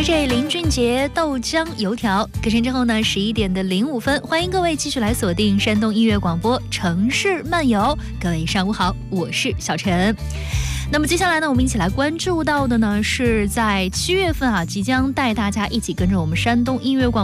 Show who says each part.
Speaker 1: DJ 林俊杰豆浆油条。歌声之后呢，11点的05分，欢迎各位继续来锁定山东音乐广播城市漫游。各位上午好，我是小陈。那么接下来呢，我们一起来关注到的呢，是在7月份啊，即将带大家一起跟着我们山东音乐广播